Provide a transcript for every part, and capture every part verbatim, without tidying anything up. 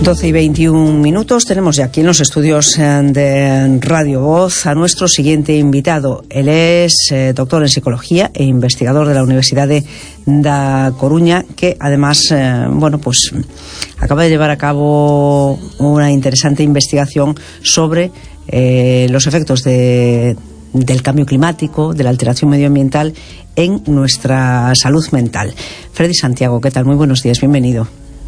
doce y veintiún minutos. Tenemos ya aquí en los estudios de Radio Voz a nuestro siguiente invitado. Él es eh, doctor en psicología e investigador de la Universidad de Da Coruña, que además, eh, bueno, pues acaba de llevar a cabo una interesante investigación sobre eh, los efectos de, del cambio climático, de la alteración medioambiental en nuestra salud mental. Freddy Santiago, ¿qué tal? Muy buenos días, bienvenido.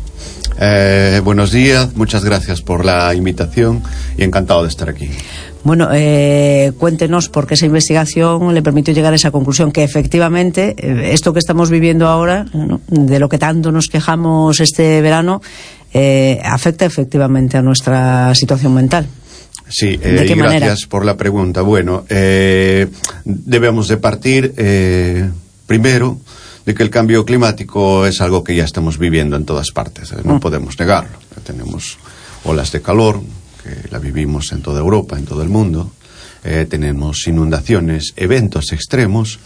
Eh, buenos días, muchas gracias por la invitación y encantado de estar aquí. Bueno, eh, cuéntenos por qué esa investigación le permitió llegar a esa conclusión, que efectivamente eh, esto que estamos viviendo ahora, ¿no?, de lo que tanto nos quejamos este verano, eh, afecta efectivamente a nuestra situación mental. Sí, eh, y gracias manera? por la pregunta. Bueno, eh, debemos de partir eh, primero de que el cambio climático es algo que ya estamos viviendo en todas partes, ¿eh? No mm. podemos negarlo. Tenemos olas de calor, que la vivimos en toda Europa, en todo el mundo. Eh, tenemos inundaciones, eventos extremos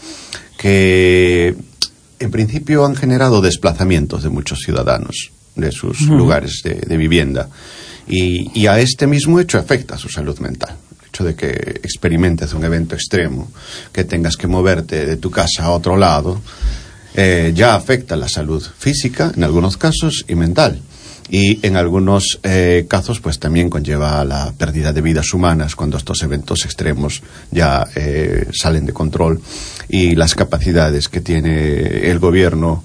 que en principio han generado desplazamientos de muchos ciudadanos de sus mm. lugares de, de vivienda. Y, y a este mismo hecho afecta a su salud mental. El hecho de que experimentes un evento extremo, que tengas que moverte de tu casa a otro lado, Eh, ya afecta la salud física en algunos casos y mental, y en algunos eh, casos pues también conlleva la pérdida de vidas humanas cuando estos eventos extremos ya eh, salen de control y las capacidades que tiene el gobierno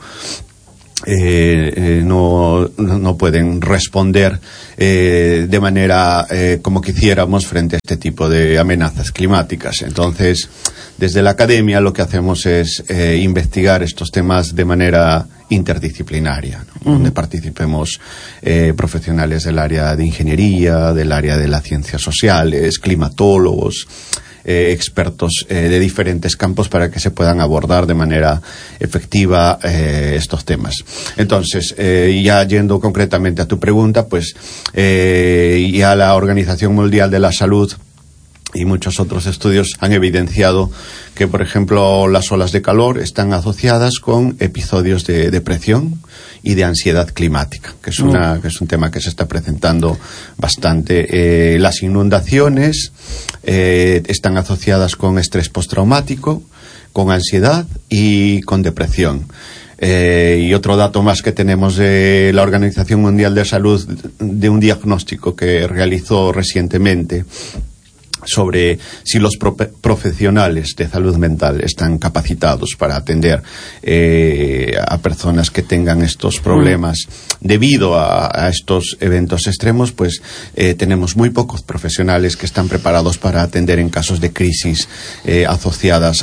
Eh, eh, no, no pueden responder eh, de manera eh, como quisiéramos frente a este tipo de amenazas climáticas. Entonces, desde la academia lo que hacemos es eh, investigar estos temas de manera interdisciplinaria, ¿no? Uh-huh. Donde participemos eh, profesionales del área de ingeniería, del área de las ciencias sociales, climatólogos, Eh, expertos eh, de diferentes campos para que se puedan abordar de manera efectiva eh, estos temas. Entonces, eh, ya yendo concretamente a tu pregunta, pues eh, ya la Organización Mundial de la Salud y muchos otros estudios han evidenciado que, por ejemplo, las olas de calor están asociadas con episodios de depresión y de ansiedad climática, que es, una, que es un tema que se está presentando bastante. Eh, las inundaciones eh, están asociadas con estrés postraumático, con ansiedad y con depresión. Eh, y otro dato más que tenemos de la Organización Mundial de Salud, de un diagnóstico que realizó recientemente sobre si los pro- profesionales de salud mental están capacitados para atender eh, a personas que tengan estos problemas mm. debido a, a estos eventos extremos, pues eh, tenemos muy pocos profesionales que están preparados para atender en casos de crisis eh, asociadas